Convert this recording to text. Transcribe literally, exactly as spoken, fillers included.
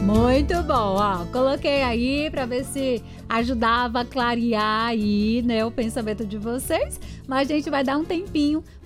Muito bom, ó, coloquei aí para ver se ajudava a clarear aí, né, o pensamento de vocês, mas a gente vai dar um tempinho